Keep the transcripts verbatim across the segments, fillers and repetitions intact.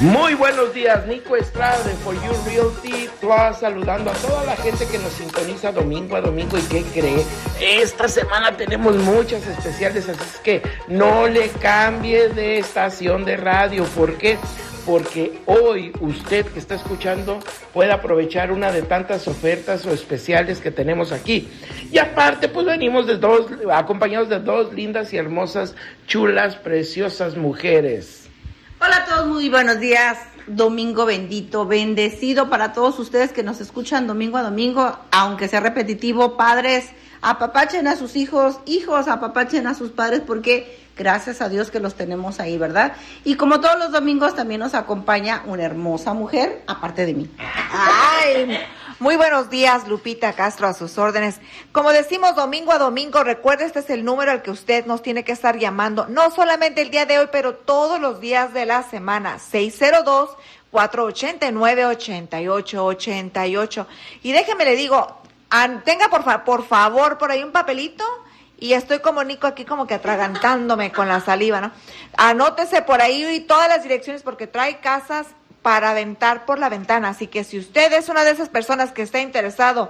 Muy buenos días, Nico Estrada de For You Realty Plus, saludando a toda la gente que nos sintoniza domingo a domingo. ¿Y qué cree? Esta semana tenemos muchas especiales, así es que no le cambie de estación de radio. ¿Por qué? Porque hoy usted que está escuchando puede aprovechar una de tantas ofertas o especiales que tenemos aquí. Y aparte, pues venimos de dos, acompañados de dos lindas y hermosas, chulas, preciosas mujeres. Hola a todos, muy buenos días. Domingo bendito, bendecido para todos ustedes que nos escuchan domingo a domingo, aunque sea repetitivo. Padres, apapachen a sus hijos, hijos, apapachen a sus padres, porque gracias a Dios que los tenemos ahí, ¿verdad? Y como todos los domingos también nos acompaña una hermosa mujer, aparte de mí. Ay, muy buenos días, Lupita Castro, a sus órdenes. Como decimos domingo a domingo, recuerde, este es el número al que usted nos tiene que estar llamando, no solamente el día de hoy, pero todos los días de la semana, seis cero dos, cuatro ocho nueve, ocho ocho ocho ocho. Y déjeme le digo, an, tenga por, fa, por favor por ahí un papelito, y estoy como Nico aquí como que atragantándome con la saliva, ¿no? Anótese por ahí todas las direcciones porque trae casas para aventar por la ventana. Así que si usted es una de esas personas que está interesado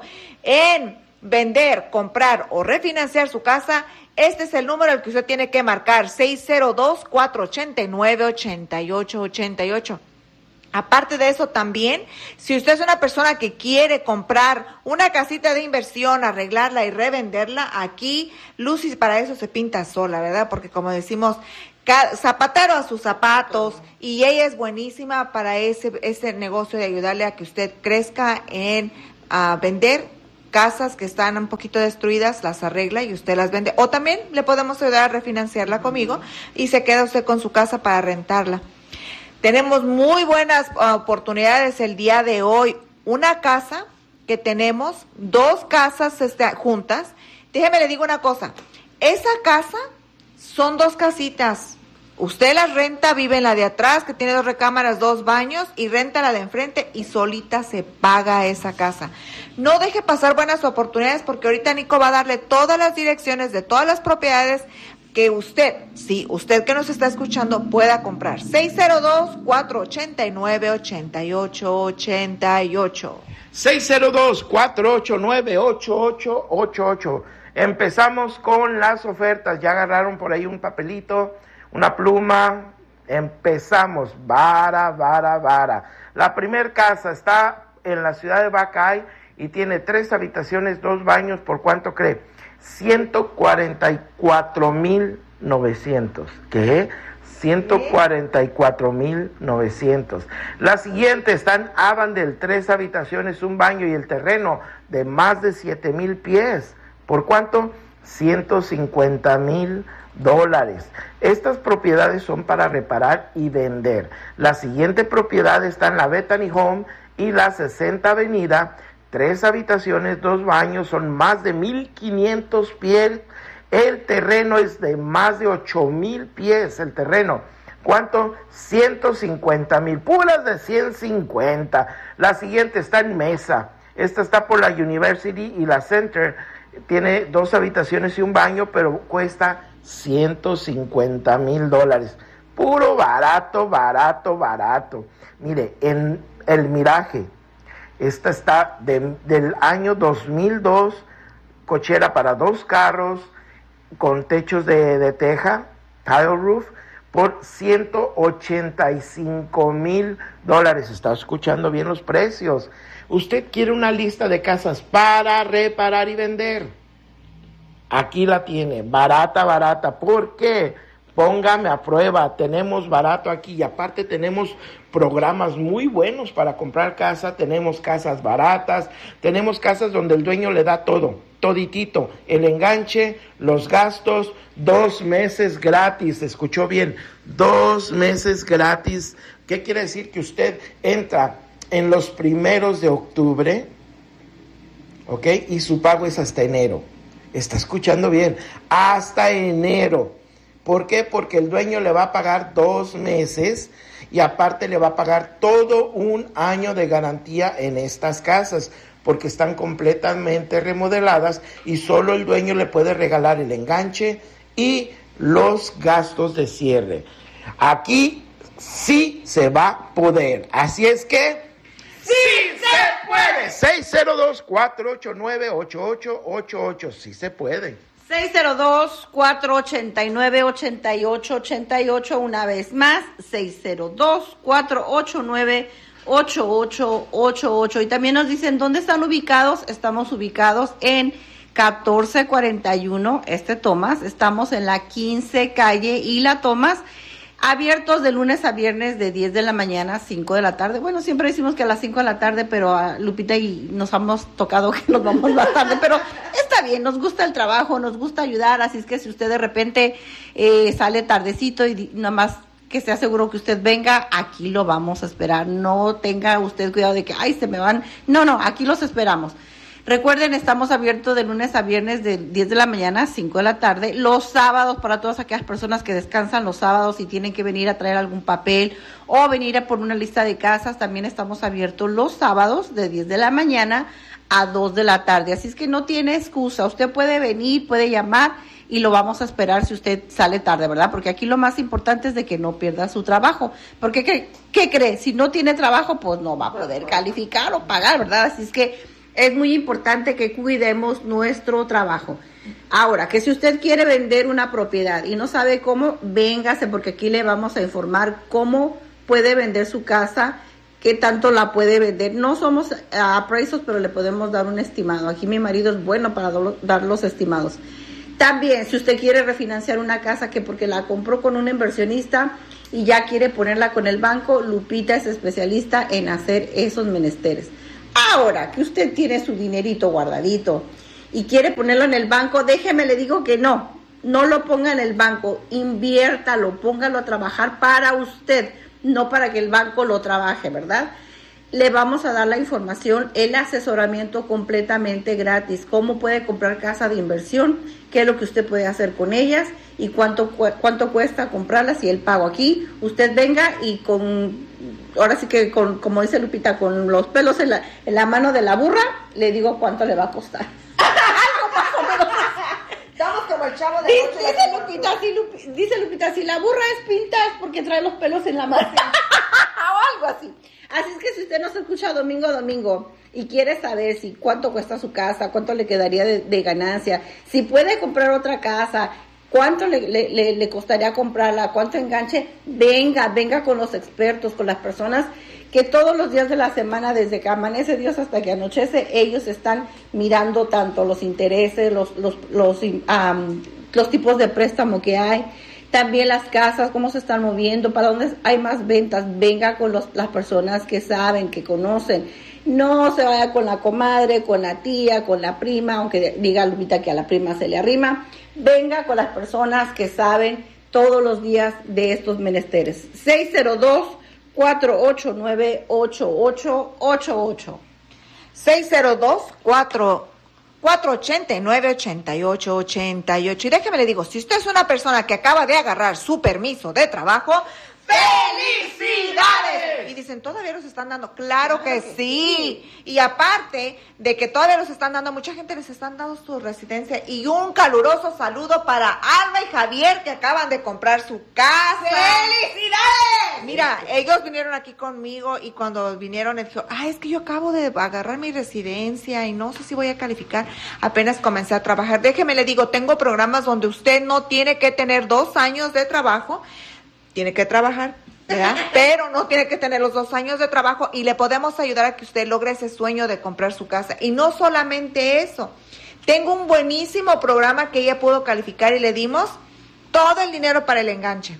en vender, comprar o refinanciar su casa, este es el número al que usted tiene que marcar, seis cero dos, cuatro ocho nueve, ocho ocho ocho ocho. Aparte de eso también, si usted es una persona que quiere comprar una casita de inversión, arreglarla y revenderla, aquí Lucy para eso se pinta sola, ¿verdad? Porque como decimos, zapatero a sus zapatos, y ella es buenísima para ese ese negocio de ayudarle a que usted crezca en uh, vender casas que están un poquito destruidas, las arregla y usted las vende. O también le podemos ayudar a refinanciarla conmigo y se queda usted con su casa para rentarla. Tenemos muy buenas uh, oportunidades el día de hoy. Una casa que tenemos, dos casas este, juntas. Déjeme le digo una cosa, esa casa son dos casitas. Usted las renta, vive en la de atrás, que tiene dos recámaras, dos baños, y renta la de enfrente y solita se paga esa casa. No deje pasar buenas oportunidades porque ahorita Nico va a darle todas las direcciones de todas las propiedades que usted, sí, usted que nos está escuchando, pueda comprar. seis cero dos, cuatro ocho nueve, ocho ocho ocho ocho. seis cero dos, cuatro ocho nueve, ocho ocho ocho ocho. Empezamos con las ofertas. Ya agarraron por ahí un papelito, una pluma. Empezamos. Vara, vara, vara. La primer casa está en la ciudad de Buckeye y tiene tres habitaciones, dos baños. ¿Por cuánto cree? ciento cuarenta y cuatro mil novecientos. ¿Qué? ciento cuarenta y cuatro mil novecientos. La siguiente está en Avondale, tres habitaciones, un baño y el terreno de más de siete mil pies. ¿Por cuánto? ciento cincuenta mil dólares. Estas propiedades son para reparar y vender. La siguiente propiedad está en la Bethany Home y la sesenta Avenida, tres habitaciones, dos baños, son más de mil quinientos pies. El terreno es de más de ocho mil pies, el terreno. ¿Cuánto? ciento cincuenta mil, puras de ciento cincuenta. La siguiente está en Mesa. Esta está por la University y la Center. Tiene dos habitaciones y un baño, pero cuesta ciento cincuenta mil dólares. Puro barato, barato, barato. Mire, en El Miraje, esta está de, del año dos mil dos, cochera para dos carros, con techos de, de teja, tile roof, por ciento ochenta y cinco mil dólares. Está escuchando bien los precios. Usted quiere una lista de casas para reparar y vender. Aquí la tiene, barata, barata. ¿Por qué? Póngame a prueba, tenemos barato aquí y aparte tenemos programas muy buenos para comprar casa, tenemos casas baratas, tenemos casas donde el dueño le da todo, toditito, el enganche, los gastos, dos meses gratis, escuchó bien, dos meses gratis. ¿Qué quiere decir? Que usted entra en los primeros de octubre, ¿ok? Y su pago es hasta enero. Está escuchando bien, hasta enero. ¿Por qué? Porque el dueño le va a pagar dos meses y aparte le va a pagar todo un año de garantía en estas casas, porque están completamente remodeladas y solo el dueño le puede regalar el enganche y los gastos de cierre. Aquí sí se va a poder. Así es que ¡sí se puede! seis cero dos, cuatro ocho nueve, ocho ocho ocho ocho. Sí se puede. seis cero dos, cuatro ocho nueve, ocho ocho ocho ocho. Una vez más, seis cero dos, cuatro ocho nueve, ocho ocho ocho ocho. Y también nos dicen dónde están ubicados. Estamos ubicados en catorce cuarenta y uno, este Thomas. Estamos en la quince calle y la Thomas. Abiertos de lunes a viernes de diez de la mañana a cinco de la tarde. Bueno, siempre decimos que a las cinco de la tarde, pero a Lupita y nos hemos tocado que nos vamos más tarde, pero está bien, nos gusta el trabajo, nos gusta ayudar, así es que si usted de repente eh, sale tardecito y nada más que sea seguro que usted venga, aquí lo vamos a esperar. No tenga usted cuidado de que, ay, se me van. No, no, aquí los esperamos. Recuerden, estamos abiertos de lunes a viernes de diez de la mañana a cinco de la tarde. Los sábados, para todas aquellas personas que descansan los sábados y tienen que venir a traer algún papel o venir a por una lista de casas, también estamos abiertos los sábados de diez de la mañana a dos de la tarde. Así es que no tiene excusa. Usted puede venir, puede llamar y lo vamos a esperar si usted sale tarde, ¿verdad? Porque aquí lo más importante es de que no pierda su trabajo. Porque, ¿qué, qué cree? Si no tiene trabajo, pues no va a poder calificar o pagar, ¿verdad? Así es que es muy importante que cuidemos nuestro trabajo. Ahora, que si usted quiere vender una propiedad y no sabe cómo, véngase, porque aquí le vamos a informar cómo puede vender su casa, qué tanto la puede vender. No somos uh, appraisers, pero le podemos dar un estimado. Aquí mi marido es bueno para do- dar los estimados. También, si usted quiere refinanciar una casa que porque la compró con un inversionista y ya quiere ponerla con el banco, Lupita es especialista en hacer esos menesteres. Ahora que usted tiene su dinerito guardadito y quiere ponerlo en el banco, déjeme le digo que no, no lo ponga en el banco, inviértalo, póngalo a trabajar para usted, no para que el banco lo trabaje, ¿verdad? Le vamos a dar la información, el asesoramiento completamente gratis, cómo puede comprar casa de inversión, qué es lo que usted puede hacer con ellas y cuánto, cuánto cuesta comprarlas y el pago. Aquí usted venga y con... Ahora sí que, con, como dice Lupita, con los pelos en la, en la mano de la burra, le digo cuánto le va a costar. Algo más o menos. Estamos como el chavo de Dice, dice, Lupita, si Lupi, dice Lupita, si la burra es pinta es porque trae los pelos en la mano. O algo así. Así es que si usted nos escucha domingo a domingo y quiere saber si cuánto cuesta su casa, cuánto le quedaría de, de ganancia, si puede comprar otra casa, cuánto le, le, le costaría comprarla, cuánto enganche, venga, venga con los expertos, con las personas que todos los días de la semana, desde que amanece Dios hasta que anochece, ellos están mirando tanto los intereses, los, los, los, um, los tipos de préstamo que hay, también las casas, cómo se están moviendo, para dónde hay más ventas. Venga con los, las personas que saben, que conocen. No se vaya con la comadre, con la tía, con la prima, aunque diga Lupita que a la prima se le arrima. Venga con las personas que saben todos los días de estos menesteres. seis cero dos, cuatro ocho nueve, ocho ocho ocho ocho. seis cero dos, cuatro ocho nueve, ocho ocho ocho ocho. Y déjeme le digo, si usted es una persona que acaba de agarrar su permiso de trabajo, ¡felicidades! Y dicen, ¿todavía los están dando? Claro, claro que, que sí. sí. Y aparte de que todavía los están dando, mucha gente les están dando su residencia. Y un caluroso saludo para Alma y Javier, que acaban de comprar su casa. ¡Felicidades! Mira, ellos vinieron aquí conmigo y cuando vinieron, les dijo, ah, es que yo acabo de agarrar mi residencia y no sé si voy a calificar. Apenas comencé a trabajar. Déjeme le digo, tengo programas donde usted no tiene que tener dos años de trabajo. Tiene que trabajar, ¿verdad? Pero no tiene que tener los dos años de trabajo y le podemos ayudar a que usted logre ese sueño de comprar su casa. Y no solamente eso, tengo un buenísimo programa que ella pudo calificar y le dimos todo el dinero para el enganche.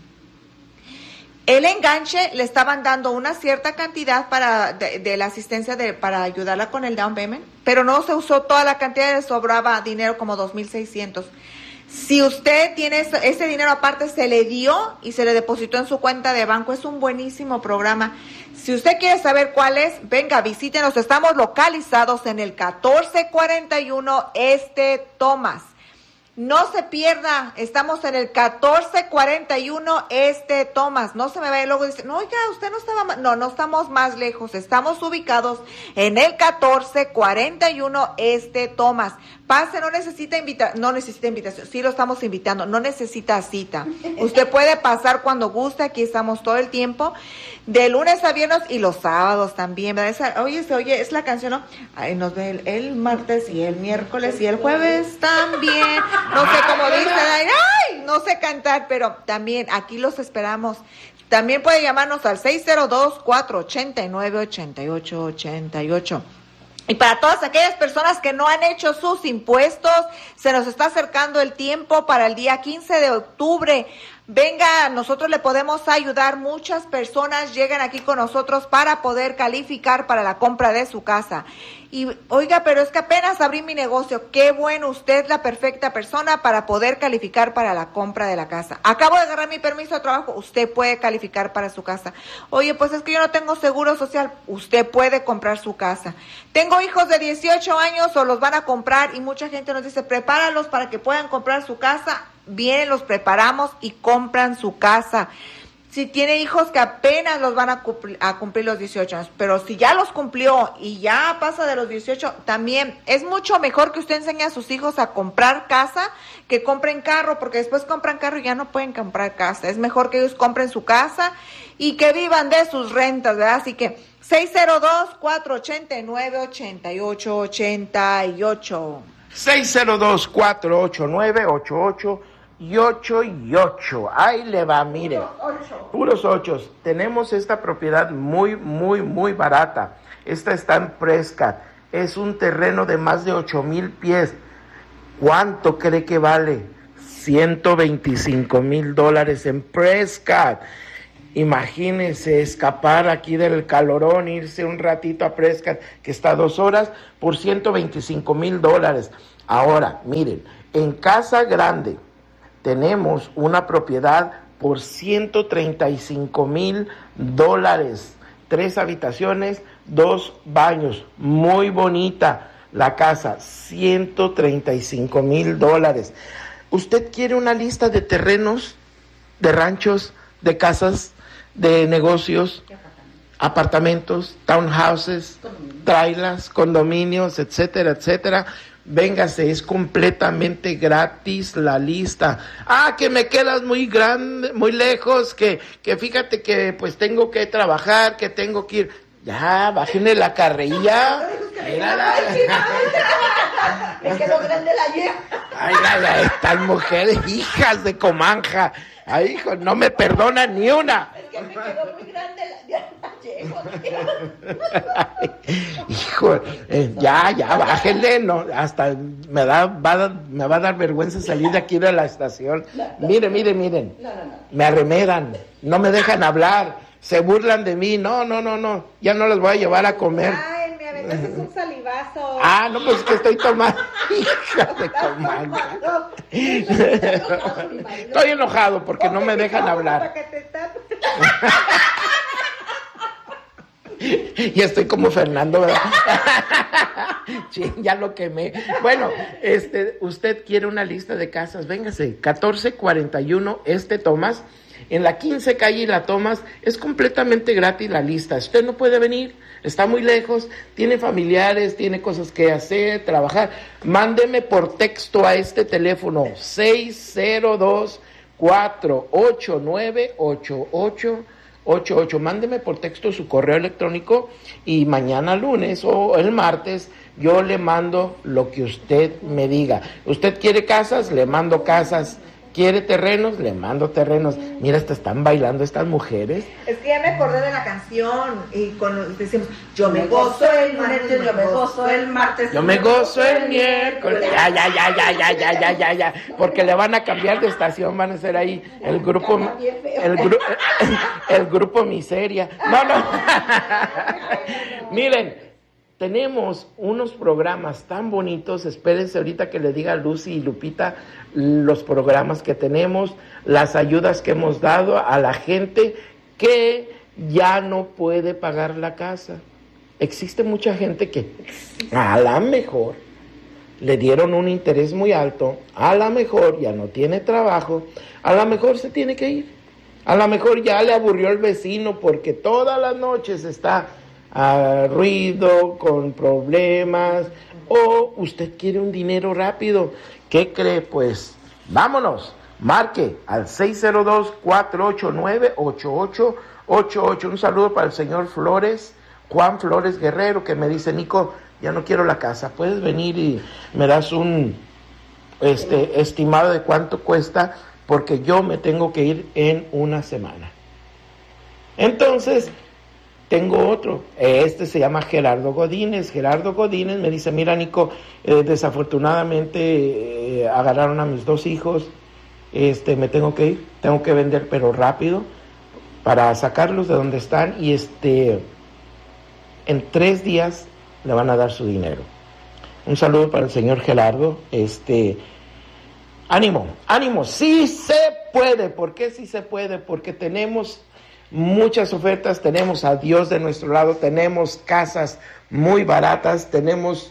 El enganche le estaban dando una cierta cantidad para de, de la asistencia de, para ayudarla con el down payment, pero no se usó toda la cantidad, le sobraba dinero como dos mil seiscientos. Si usted tiene ese, ese dinero aparte, se le dio y se le depositó en su cuenta de banco. Es un buenísimo programa. Si usted quiere saber cuál es, venga, visítenos. Estamos localizados en el catorce cuarenta y uno Este Thomas. No se pierda, estamos en el catorce cuarenta y uno Este Thomas, no se me vaya, luego dice, no, oiga, usted no estaba más, no, no estamos más lejos, estamos ubicados en el catorce cuarenta y uno Este Thomas. Pase, no necesita invita, no necesita invitación, sí lo estamos invitando, no necesita cita. Usted puede pasar cuando guste, aquí estamos todo el tiempo, de lunes a viernes y los sábados también, ¿verdad? Esa, oye, se oye, es la canción, ¿no? Ay, nos ve el, el martes y el miércoles y el jueves también. No sé cómo dice, ay, no sé cantar, pero también aquí los esperamos. También puede llamarnos al seis cero dos, cuatro ocho nueve, ocho ocho ocho ocho. Y para todas aquellas personas que no han hecho sus impuestos, se nos está acercando el tiempo para el día quince de octubre. Venga, nosotros le podemos ayudar. Muchas personas llegan aquí con nosotros para poder calificar para la compra de su casa. Y oiga, pero es que apenas abrí mi negocio. Qué bueno, usted es la perfecta persona para poder calificar para la compra de la casa. Acabo de agarrar mi permiso de trabajo. Usted puede calificar para su casa. Oye, pues es que yo no tengo seguro social. Usted puede comprar su casa. Tengo hijos de dieciocho años o los van a comprar y mucha gente nos dice, prepáralos para que puedan comprar su casa. Vienen, los preparamos y compran su casa. Si tiene hijos que apenas los van a cumplir, a cumplir los dieciocho años, pero si ya los cumplió y ya pasa de los dieciocho, también es mucho mejor que usted enseñe a sus hijos a comprar casa que compren carro, porque después compran carro y ya no pueden comprar casa. Es mejor que ellos compren su casa y que vivan de sus rentas, ¿verdad? Así que seis cero dos, cuatro ocho nueve, ocho ocho ocho ocho. seis cero dos, cuatro ocho nueve, ocho ocho y ocho y ocho. Ahí le va, mire. Puros ochos. Tenemos esta propiedad muy, muy, muy barata. Esta está en Prescott. Es un terreno de más de ocho mil pies. ¿Cuánto cree que vale? ciento veinticinco mil dólares en Prescott. Imagínese escapar aquí del calorón, irse un ratito a Prescott, que está a dos horas, por ciento veinticinco mil dólares. Ahora, miren, en Casa Grande tenemos una propiedad por ciento treinta y cinco mil dólares. Tres habitaciones, dos baños. Muy bonita la casa, ciento treinta y cinco mil dólares. ¿Usted quiere una lista de terrenos, de ranchos, de casas, de negocios, apartamentos, townhouses, trailers, condominios, etcétera, etcétera? Véngase, es completamente gratis la lista. Ah, que me quedas muy grande, muy lejos, que, que fíjate que pues tengo que trabajar, que tengo que ir. Ya, bájenle la carrilla. Mírala. Me quedó grande la yegua. Ay, la, la, estas mujeres, hijas de Comanja. Ay, hijo, no me perdonan ni una. Es que me quedó muy grande la yegua. Hijo, eh, ya, ya, bájenle, no, hasta me da, va a dar, me va a dar vergüenza salir de aquí de la estación. No, no, miren, miren, miren, no, no, no. Me arremedan, no me dejan hablar, se burlan de mí, no, no, no, no, ya no les voy a llevar a comer. Ay, me aventaste un salivazo. Ah, no, pues que estoy tomando, hija de Comanja. Estoy enojado porque no me dejan hablar. Y estoy como Fernando, ¿verdad? Sí, ya lo quemé. Bueno, este, usted quiere una lista de casas, véngase, catorce cuarenta y uno Este Thomas, en la quince calle La Thomas, es completamente gratis la lista. Usted no puede venir, está muy lejos, tiene familiares, tiene cosas que hacer, trabajar. Mándeme por texto a este teléfono, seis cero dos, cuatro ocho nueve, ocho ocho ocho ocho. Mándeme por texto su correo electrónico y mañana lunes o el martes yo le mando lo que usted me diga. ¿Usted quiere casas? Le mando casas. ¿Quiere terrenos? Le mando terrenos. Mira, hasta están bailando estas mujeres. Es que ya me acordé de la canción y con decimos, yo me gozo el lunes, yo me gozo el martes, yo me gozo el miércoles. Ya, ya, ya, ya, ya, ya, ya, ya, ya. Porque le van a cambiar de estación, van a ser ahí el grupo, el grupo, el grupo Miseria. No, no. Miren. Tenemos unos programas tan bonitos, espérense ahorita que le diga a Lucy y Lupita los programas que tenemos, las ayudas que hemos dado a la gente que ya no puede pagar la casa. Existe mucha gente que a la mejor le dieron un interés muy alto, a lo mejor ya no tiene trabajo, a lo mejor se tiene que ir, a lo mejor ya le aburrió el vecino porque todas las noches está a ruido, con problemas, o usted quiere un dinero rápido. ¿Qué cree? Pues vámonos, marque al seis cero dos, cuatro ocho nueve, ocho ocho ocho ocho. Un saludo para el señor Flores, Juan Flores Guerrero, que me dice: Nico, ya no quiero la casa, puedes venir y me das un este estimado de cuánto cuesta, porque yo me tengo que ir en una semana. Entonces, tengo otro, este se llama Gerardo Godínez. Gerardo Godínez me dice: mira, Nico, eh, desafortunadamente eh, agarraron a mis dos hijos, este, me tengo que ir, tengo que vender, pero rápido, para sacarlos de donde están, y este, en tres días le van a dar su dinero. Un saludo para el señor Gerardo. Este, ánimo, ánimo, sí se puede. ¿Por qué sí se puede? Porque tenemos muchas ofertas, tenemos a Dios de nuestro lado, tenemos casas muy baratas, tenemos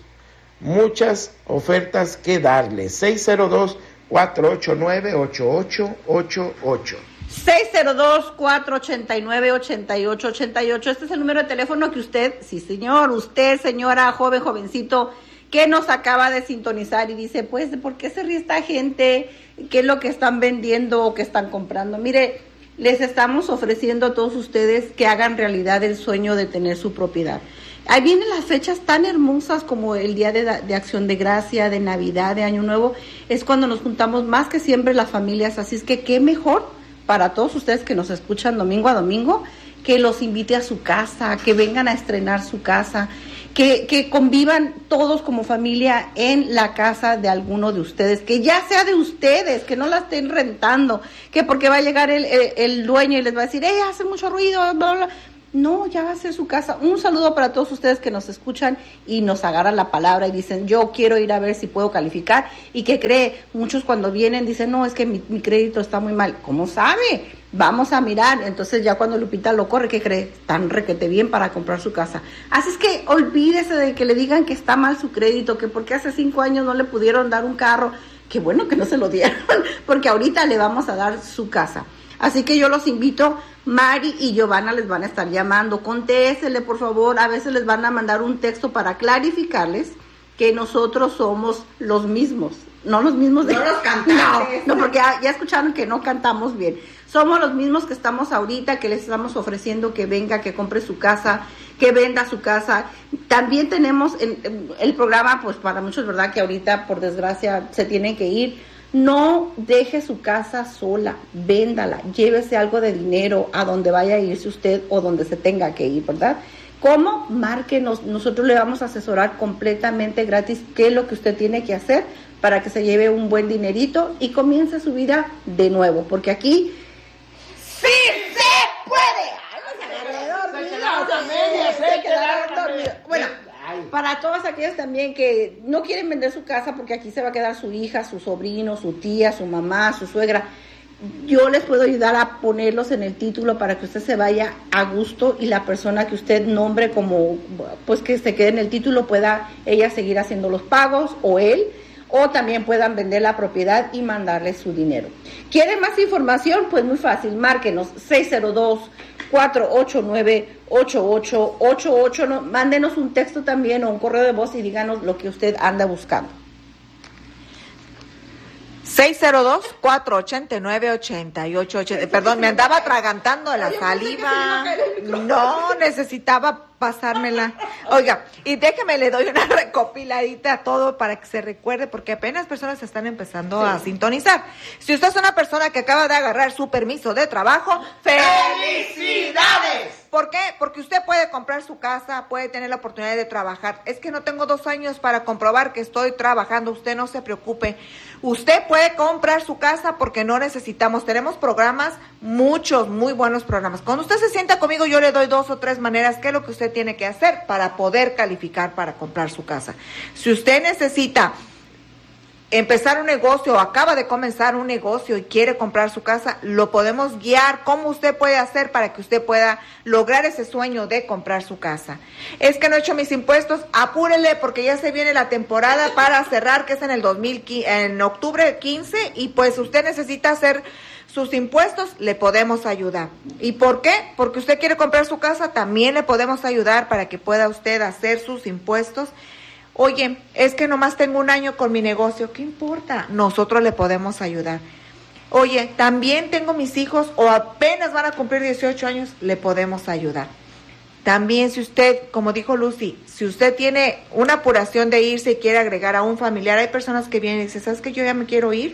muchas ofertas que darle. seis cero dos, cuatro ocho nueve, ocho ocho ocho ocho. seis cero dos, cuatro ocho nueve, ocho ocho ocho ocho. Este es el número de teléfono que usted, sí señor, usted señora, joven, jovencito, que nos acaba de sintonizar y dice: pues, ¿por qué se ríe esta gente? ¿Qué es lo que están vendiendo o que están comprando? Mire, les estamos ofreciendo a todos ustedes que hagan realidad el sueño de tener su propiedad. Ahí vienen las fechas tan hermosas como el Día de, de Acción de Gracia, de Navidad, de Año Nuevo. Es cuando nos juntamos más que siempre las familias, así es que qué mejor para todos ustedes que nos escuchan domingo a domingo, que los invite a su casa, que vengan a estrenar su casa, que, que convivan todos como familia en la casa de alguno de ustedes, que ya sea de ustedes, que no la estén rentando, que porque va a llegar el, el, el dueño y les va a decir: ¡eh, hace mucho ruido! Bla, bla. No, ya va a ser su casa. Un saludo para todos ustedes que nos escuchan y nos agarran la palabra y dicen: yo quiero ir a ver si puedo calificar. Y que cree, muchos cuando vienen dicen: no, es que mi, mi crédito está muy mal. ¿Cómo sabe? Vamos a mirar. Entonces ya cuando Lupita lo corre, ¿qué cree? Tan requete bien para comprar su casa. Así es que olvídese de que le digan que está mal su crédito, que porque hace cinco años no le pudieron dar un carro. Qué bueno que no se lo dieron, porque ahorita le vamos a dar su casa. Así que yo los invito, Mari y Giovanna les van a estar llamando, contéstele por favor, a veces les van a mandar un texto para clarificarles que nosotros somos los mismos, no los mismos de... No los cantantes. No, no, porque ya, ya escucharon que no cantamos bien, somos los mismos que estamos ahorita, que les estamos ofreciendo que venga, que compre su casa, que venda su casa. También tenemos en, en el programa, pues para muchos, ¿verdad? Que ahorita por desgracia se tienen que ir. No deje su casa sola, véndala, llévese algo de dinero a donde vaya a irse usted o donde se tenga que ir, ¿verdad? ¿Cómo? Márquenos, nosotros le vamos a asesorar completamente gratis qué es lo que usted tiene que hacer para que se lleve un buen dinerito y comience su vida de nuevo, porque aquí ¡sí se puede! Bueno, para todos aquellos también que no quieren vender su casa porque aquí se va a quedar su hija, su sobrino, su tía, su mamá, su suegra, yo les puedo ayudar a ponerlos en el título para que usted se vaya a gusto y la persona que usted nombre como, pues que se quede en el título, pueda ella seguir haciendo los pagos o él, o también puedan vender la propiedad y mandarle su dinero. ¿Quieren más información? Pues muy fácil, márquenos seis cero dos, cuatro ocho nueve, ocho ocho ocho ocho, no, mándenos un texto también o un correo de voz y díganos lo que usted anda buscando. seis cero dos, cuatro ocho nueve, ocho ocho ocho. Perdón, me andaba atragantando la saliva. No, necesitaba pasármela. Oiga, y déjeme, le doy una recopiladita a todo para que se recuerde, porque apenas personas se están empezando sí. a sintonizar. Si usted es una persona que acaba de agarrar su permiso de trabajo, ¡felicidades! ¿Por qué? Porque usted puede comprar su casa, puede tener la oportunidad de trabajar. Es que no tengo dos años para comprobar que estoy trabajando. Usted no se preocupe. Usted puede comprar su casa porque no necesitamos. Tenemos programas, muchos, muy buenos programas. Cuando usted se sienta conmigo, yo le doy dos o tres maneras qué es lo que usted tiene que hacer para poder calificar para comprar su casa. Si usted necesita empezar un negocio o acaba de comenzar un negocio y quiere comprar su casa, lo podemos guiar cómo usted puede hacer para que usted pueda lograr ese sueño de comprar su casa. Es que no he hecho mis impuestos, apúrele porque ya se viene la temporada para cerrar, que es en el dos mil quince, en octubre quince, y pues usted necesita hacer sus impuestos, le podemos ayudar. ¿Y por qué? Porque usted quiere comprar su casa, también le podemos ayudar para que pueda usted hacer sus impuestos. Oye, es que nomás tengo un año con mi negocio, ¿qué importa? Nosotros le podemos ayudar. Oye, también tengo mis hijos o apenas van a cumplir dieciocho años, le podemos ayudar. También si usted, como dijo Lucy, si usted tiene una apuración de irse y quiere agregar a un familiar, hay personas que vienen y dicen, ¿sabes qué? Yo ya me quiero ir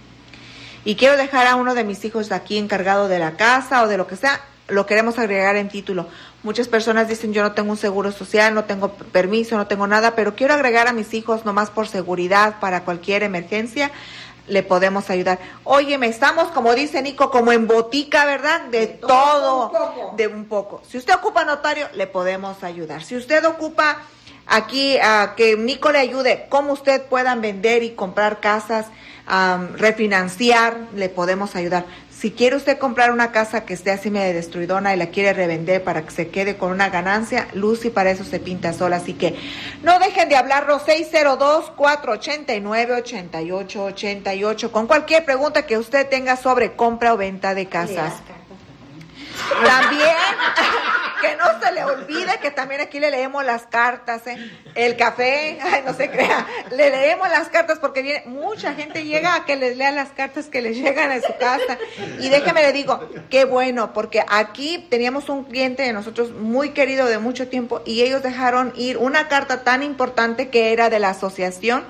y quiero dejar a uno de mis hijos aquí encargado de la casa o de lo que sea, lo queremos agregar en título. Muchas personas dicen, yo no tengo un seguro social, no tengo permiso, no tengo nada, pero quiero agregar a mis hijos nomás por seguridad para cualquier emergencia, le podemos ayudar. Óyeme, estamos, como dice Nico, como en botica, ¿verdad? De, de todo, todo un de un poco. Si usted ocupa notario, le podemos ayudar. Si usted ocupa aquí uh, que Nico le ayude, cómo usted puedan vender y comprar casas, um, refinanciar, le podemos ayudar. Si quiere usted comprar una casa que esté así medio destruidona y la quiere revender para que se quede con una ganancia, Lucy para eso se pinta sola. Así que no dejen de hablarlo, seis cero dos, cuatro ocho nueve, ocho ocho ocho ocho, con cualquier pregunta que usted tenga sobre compra o venta de casas. También, que no se le olvide que también aquí le leemos las cartas, ¿eh? El café, ay, no se crea, le leemos las cartas porque viene, mucha gente llega a que les lea las cartas que les llegan a su casa. Y déjeme le digo, qué bueno, porque aquí teníamos un cliente de nosotros muy querido de mucho tiempo y ellos dejaron ir una carta tan importante que era de la asociación.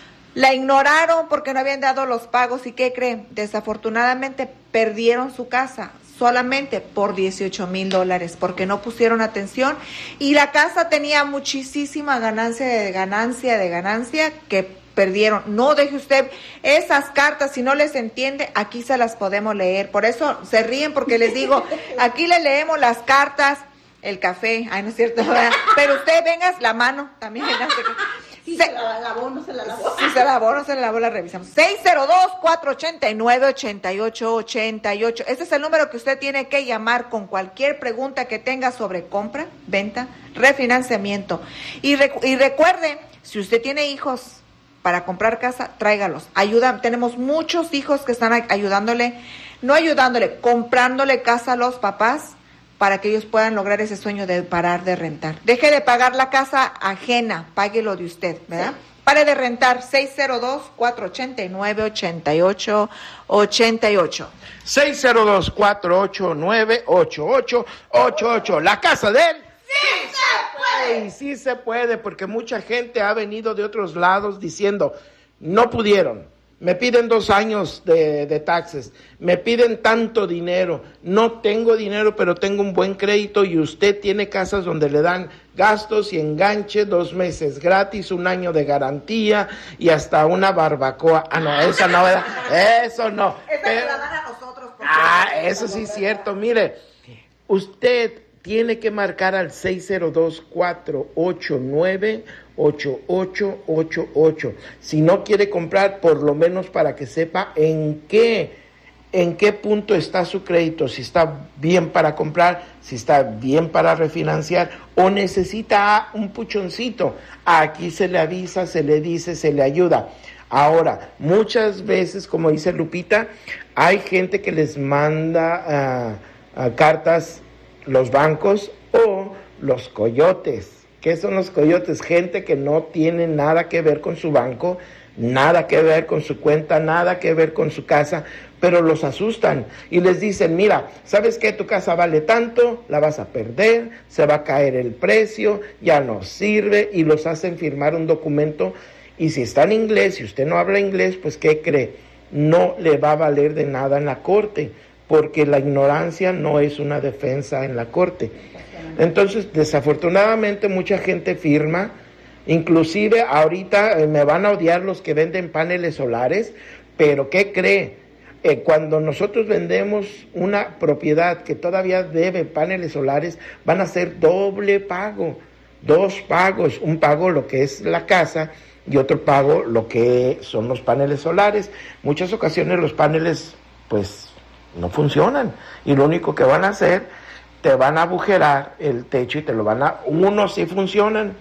La ignoraron porque no habían dado los pagos y ¿qué creen? Desafortunadamente perdieron su casa solamente por dieciocho mil dólares porque no pusieron atención y la casa tenía muchísima ganancia de ganancia de ganancia que perdieron. No deje usted esas cartas, si no les entiende, aquí se las podemos leer. Por eso se ríen porque les digo, aquí le leemos las cartas, el café, ay no es cierto, ¿verdad? Pero usted venga la mano, también venga. Si se, se la lavó, no se la lavó. Si se lavó, no se la lavó, la revisamos. seis cero dos, cuatro ocho nueve, ocho ocho ocho ocho. Ese es el número que usted tiene que llamar con cualquier pregunta que tenga sobre compra, venta, refinanciamiento. Y, recu- y recuerde, si usted tiene hijos para comprar casa, tráigalos. Ayuda, tenemos muchos hijos que están ayudándole, no ayudándole, comprándole casa a los papás, para que ellos puedan lograr ese sueño de parar de rentar. Deje de pagar la casa ajena, páguelo de usted, ¿verdad? Sí. Pare de rentar, seis cero dos, cuatro ocho nueve, ocho ocho ocho ocho. seis cero dos, cuatro ocho nueve, ocho ocho ocho ocho. La casa de él. ¡Sí se puede! Y sí se puede, porque mucha gente ha venido de otros lados diciendo, no pudieron. Me piden dos años de, de taxes, me piden tanto dinero, no tengo dinero, pero tengo un buen crédito y usted tiene casas donde le dan gastos y enganche, dos meses gratis, un año de garantía y hasta una barbacoa. Ah, no, esa no, ¿verdad? Eso no. Esa pero, la dan a nosotros. Ah, eso sí es cierto. Mire, usted tiene que marcar al seis cero dos, cuatro ocho nueve, ocho ocho ocho ocho. Si no quiere comprar, por lo menos para que sepa en qué, en qué punto está su crédito, si está bien para comprar, si está bien para refinanciar o necesita un puchoncito. Aquí se le avisa, se le dice, se le ayuda. Ahora, muchas veces, como dice Lupita, hay gente que les manda uh, uh, cartas los bancos o los coyotes. ¿Qué son los coyotes? Gente que no tiene nada que ver con su banco, nada que ver con su cuenta, nada que ver con su casa, pero los asustan y les dicen, mira, ¿sabes qué? Tu casa vale tanto, la vas a perder, se va a caer el precio, ya no sirve, y los hacen firmar un documento. Y si está en inglés, si usted no habla inglés, pues ¿qué cree? No le va a valer de nada en la corte, porque la ignorancia no es una defensa en la corte. Entonces, desafortunadamente, mucha gente firma, inclusive ahorita eh, me van a odiar los que venden paneles solares, pero ¿qué cree? Eh, cuando nosotros vendemos una propiedad que todavía debe paneles solares, van a ser doble pago, dos pagos, un pago lo que es la casa y otro pago lo que son los paneles solares. Muchas ocasiones los paneles pues no funcionan y lo único que van a hacer, te van a agujerar el techo y te lo van a, unos sí funcionan,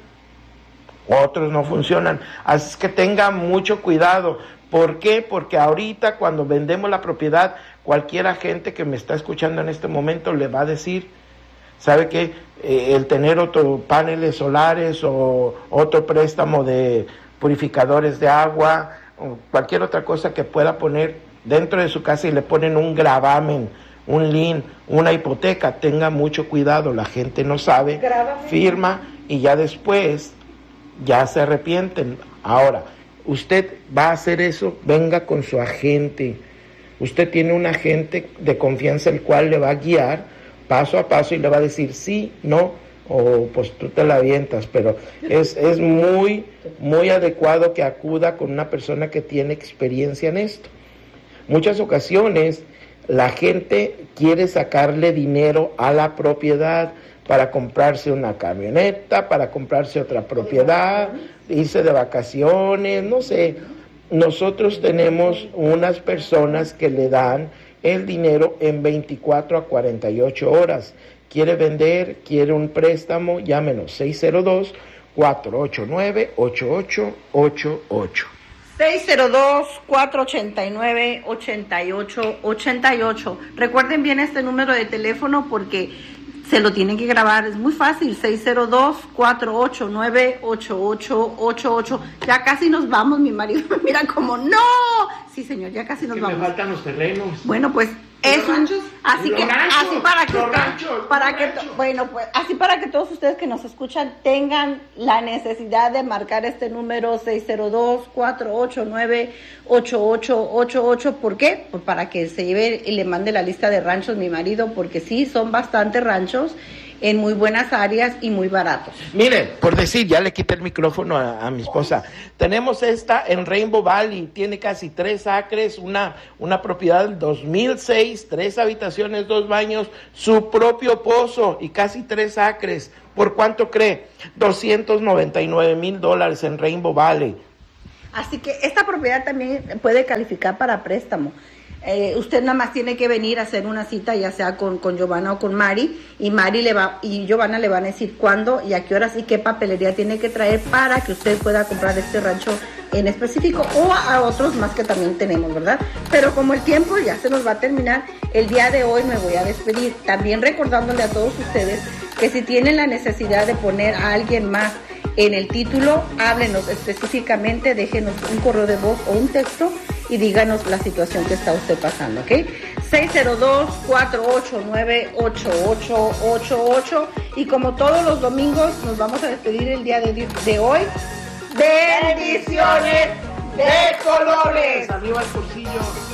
otros no funcionan, así es que tenga mucho cuidado. ¿Por qué? Porque ahorita cuando vendemos la propiedad, cualquier agente que me está escuchando en este momento le va a decir, ¿sabe qué? Eh, el tener otros paneles solares o otro préstamo de purificadores de agua o cualquier otra cosa que pueda poner dentro de su casa y le ponen un gravamen, un lien, una hipoteca, tenga mucho cuidado, la gente no sabe, gravamen, firma y ya después ya se arrepienten. Ahora, usted va a hacer eso, venga con su agente. Usted tiene un agente de confianza el cual le va a guiar paso a paso y le va a decir sí, no, o pues tú te la avientas, pero es, es muy, muy adecuado que acuda con una persona que tiene experiencia en esto. Muchas ocasiones la gente quiere sacarle dinero a la propiedad para comprarse una camioneta, para comprarse otra propiedad, irse de vacaciones, no sé. Nosotros tenemos unas personas que le dan el dinero en veinticuatro a cuarenta y ocho horas. Quiere vender, quiere un préstamo, llámenos seis cero dos, cuatro ocho nueve, ocho ocho ocho ocho. seis cero dos, cuatro ocho nueve, ocho ocho ocho ocho. Recuerden bien este número de teléfono porque se lo tienen que grabar, es muy fácil, seis cero dos, cuatro ocho nueve, ocho ocho ocho ocho. Ya casi nos vamos, mi marido me mira como, ¡no! Sí, señor, ya casi nos que vamos. Me faltan los terrenos. Bueno, pues es un, así que ranchos, así para que los ranchos, para los que ranchos. bueno, pues así para que todos ustedes que nos escuchan tengan la necesidad de marcar este número seis cero dos, cuatro ocho nueve, ocho ocho ocho ocho. ¿Por qué? Pues para que se lleve y le mande la lista de ranchos mi marido, porque sí son bastantes ranchos en muy buenas áreas y muy baratos. Miren, por decir, ya le quité el micrófono a, a mi esposa. Tenemos esta en Rainbow Valley, tiene casi tres acres, una, una propiedad del dos mil seis, tres habitaciones, dos baños, su propio pozo y casi tres acres. ¿Por cuánto cree? doscientos noventa y nueve mil dólares en Rainbow Valley. Así que esta propiedad también puede calificar para préstamo. Eh, usted nada más tiene que venir a hacer una cita, ya sea con, con Giovanna o con Mari, y Mari le va y Giovanna le van a decir cuándo y a qué horas y qué papelería tiene que traer para que usted pueda comprar este rancho en específico o a, a otros más que también tenemos, ¿verdad? Pero como el tiempo ya se nos va a terminar, el día de hoy me voy a despedir, también recordándole a todos ustedes que si tienen la necesidad de poner a alguien más en el título, háblenos específicamente, déjenos un correo de voz o un texto y díganos la situación que está usted pasando, ¿ok? seis cero dos, cuatro ocho nueve, ocho ocho ocho ocho. Y como todos los domingos, nos vamos a despedir el día de, de hoy. ¡Bendiciones de colores! ¡Arriba el cursillo!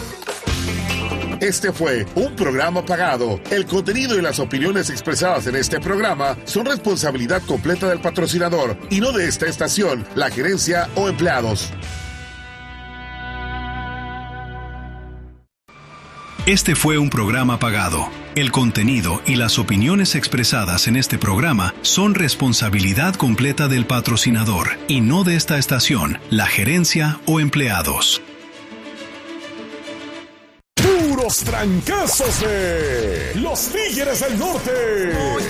Este fue un programa pagado. El contenido y las opiniones expresadas en este programa son responsabilidad completa del patrocinador y no de esta estación, la gerencia o empleados. Este fue un programa pagado. El contenido y las opiniones expresadas en este programa son responsabilidad completa del patrocinador y no de esta estación, la gerencia o empleados. Puros trancazos de los Tigres del Norte.